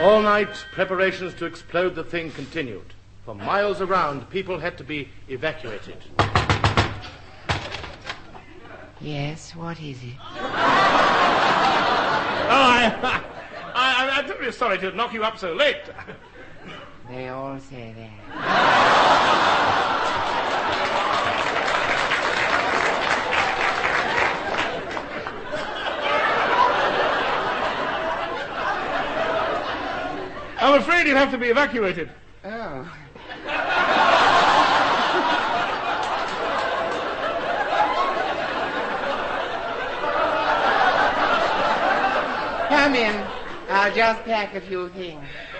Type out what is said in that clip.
All night, preparations to explode the thing continued. For miles around, people had to be evacuated. Yes, what is it? I'm terribly sorry to knock you up so late. They all say that. I'm afraid you'll have to be evacuated. Oh. Come in. I'll just pack a few things.